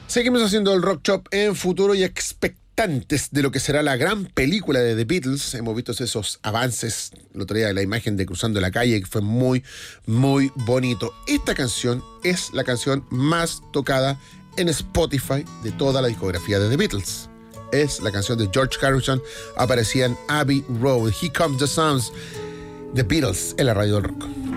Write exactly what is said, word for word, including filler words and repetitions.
Seguimos haciendo el Rock Shop en futuro y expectantes de lo que será la gran película de The Beatles. Hemos visto esos avances, el otro día la imagen de Cruzando la Calle, que fue muy, muy bonito. Esta canción es la canción más tocada en Spotify de toda la discografía de The Beatles. Es la canción de George Harrison, aparecía en Abbey Road. Here Comes the Sounds, The Beatles en la radio del rock.